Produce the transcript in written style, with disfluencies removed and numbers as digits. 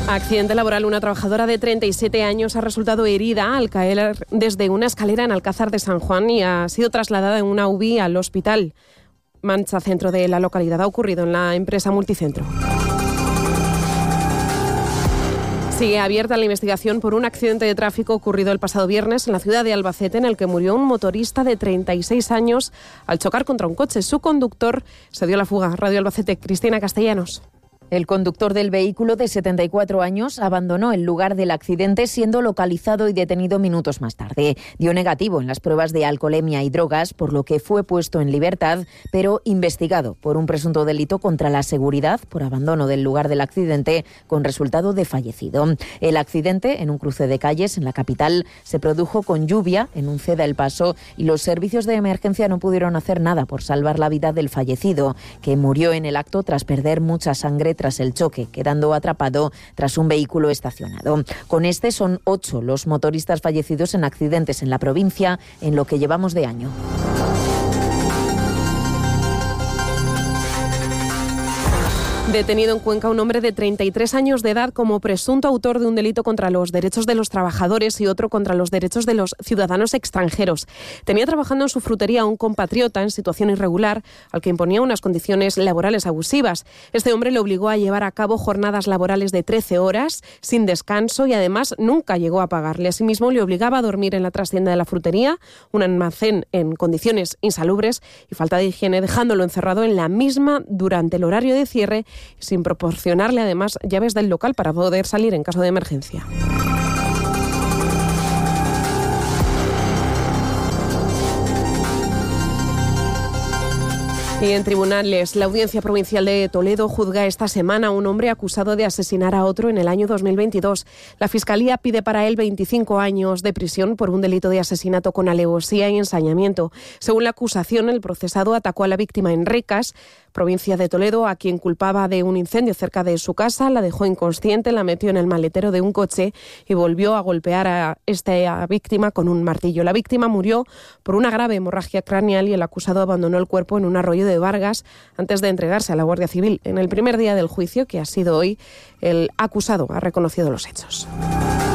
Accidente laboral. Una trabajadora de 37 años ha resultado herida al caer desde una escalera en Alcázar de San Juan y ha sido trasladada en una UBI al hospital Mancha, centro de la localidad. Ha ocurrido en la empresa Multicentro. Sigue abierta la investigación por un accidente de tráfico ocurrido el pasado viernes en la ciudad de Albacete, en el que murió un motorista de 36 años al chocar contra un coche. Su conductor se dio la fuga. Radio Albacete, Cristina Castellanos. El conductor del vehículo, de 74 años, abandonó el lugar del accidente, siendo localizado y detenido minutos más tarde. Dio negativo en las pruebas de alcoholemia y drogas, por lo que fue puesto en libertad, pero investigado por un presunto delito contra la seguridad por abandono del lugar del accidente, con resultado de fallecido. El accidente, en un cruce de calles en la capital, se produjo con lluvia en un Ceda El Paso y los servicios de emergencia no pudieron hacer nada por salvar la vida del fallecido, que murió en el acto tras perder mucha sangre tras el choque, quedando atrapado tras un vehículo estacionado. Con este son 8 los motoristas fallecidos en accidentes en la provincia en lo que llevamos de año. Detenido en Cuenca un hombre de 33 años de edad como presunto autor de un delito contra los derechos de los trabajadores y otro contra los derechos de los ciudadanos extranjeros. Tenía trabajando en su frutería a un compatriota en situación irregular al que imponía unas condiciones laborales abusivas. Este hombre le obligó a llevar a cabo jornadas laborales de 13 horas sin descanso y además nunca llegó a pagarle. Asimismo, le obligaba a dormir en la trastienda de la frutería, un almacén en condiciones insalubres y falta de higiene, dejándolo encerrado en la misma durante el horario de cierre, sin proporcionarle además llaves del local para poder salir en caso de emergencia. Y en tribunales, la Audiencia Provincial de Toledo juzga esta semana a un hombre acusado de asesinar a otro en el año 2022. La Fiscalía pide para él 25 años de prisión por un delito de asesinato con alevosía y ensañamiento. Según la acusación, el procesado atacó a la víctima en Recas, provincia de Toledo, a quien culpaba de un incendio cerca de su casa, la dejó inconsciente, la metió en el maletero de un coche y volvió a golpear a esta víctima con un martillo. La víctima murió por una grave hemorragia craneal y el acusado abandonó el cuerpo en un arroyo de Vargas antes de entregarse a la Guardia Civil. En el primer día del juicio, que ha sido hoy, el acusado ha reconocido los hechos.